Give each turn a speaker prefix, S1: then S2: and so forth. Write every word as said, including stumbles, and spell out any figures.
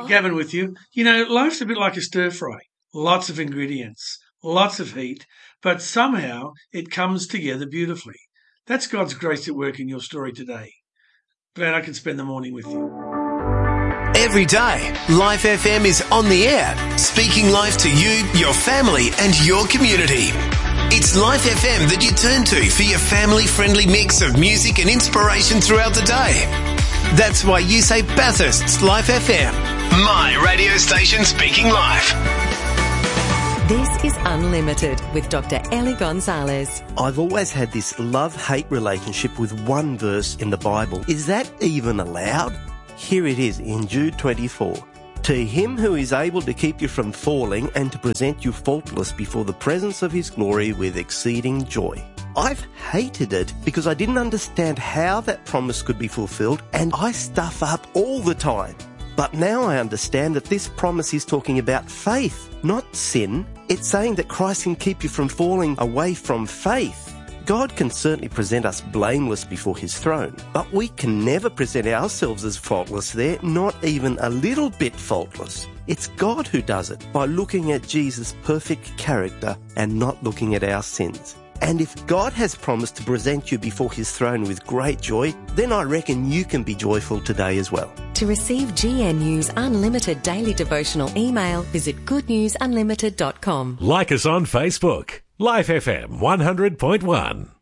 S1: Gavin with you. You know, life's a bit like a stir fry. Lots of ingredients, lots of heat, but somehow it comes together beautifully. That's God's grace at work in your story today. Glad I can spend the morning with you.
S2: Every day, Life F M is on the air, speaking life to you, your family and your community. It's Life F M that you turn to for your family-friendly mix of music and inspiration throughout the day. That's why you say Bathurst's Life F M, my radio station speaking life.
S3: This is Unlimited with Doctor Ellie Gonzalez.
S4: I've always had this love-hate relationship with one verse in the Bible. Is that even allowed? Here it is in Jude twenty-four. To him who is able to keep you from falling and to present you faultless before the presence of his glory with exceeding joy. I've hated it because I didn't understand how that promise could be fulfilled, and I stuff up all the time. But now I understand that this promise is talking about faith, not sin. It's saying that Christ can keep you from falling away from faith. God can certainly present us blameless before his throne, but we can never present ourselves as faultless there, not even a little bit faultless. It's God who does it by looking at Jesus' perfect character and not looking at our sins. And if God has promised to present you before his throne with great joy, then I reckon you can be joyful today as well.
S3: To receive G N U's unlimited daily devotional email, visit good news unlimited dot com.
S5: Like us on Facebook. Life F M one hundred point one.